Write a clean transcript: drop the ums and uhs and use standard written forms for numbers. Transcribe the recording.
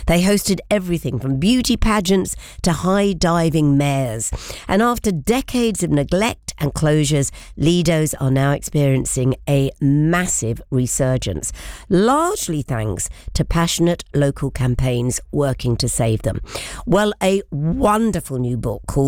They hosted everything from beauty pageants to high-diving mares. And after decades of neglect and closures, Lido's are now experiencing a massive resurgence, largely thanks to passionate local campaigns working to save them. Well, a wonderful new book called